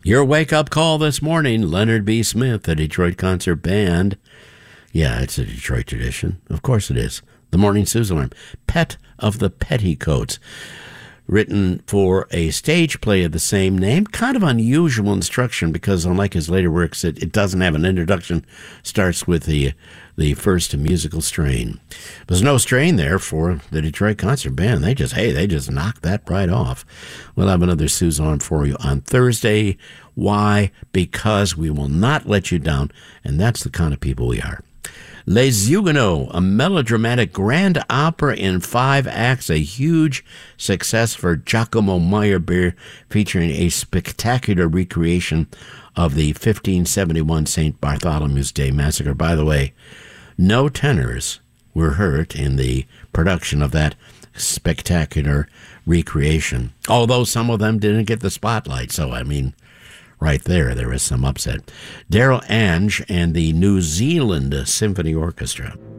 Your wake-up call this morning, Leonard B. Smith, the Detroit Concert Band. Yeah, it's a Detroit tradition. Of course it is. The Morning Snooze Alarm. Pet of the Petticoats. Written for a stage play of the same name. Kind of unusual instruction because, unlike his later works, it doesn't have an introduction. Starts with the first musical strain. There's no strain there for the Detroit Concert Band. They just knocked that right off. We'll have another Snooze Alarm for you on Thursday. Why? Because we will not let you down, and that's the kind of people we are. Les Huguenots, a melodramatic grand opera in 5 acts, a huge success for Giacomo Meyerbeer, featuring a spectacular recreation of the 1571 St. Bartholomew's Day Massacre. By the way, no tenors were hurt in the production of that spectacular recreation, although some of them didn't get the spotlight. So, I mean, right there was some upset. Daryl Ange and the New Zealand Symphony Orchestra.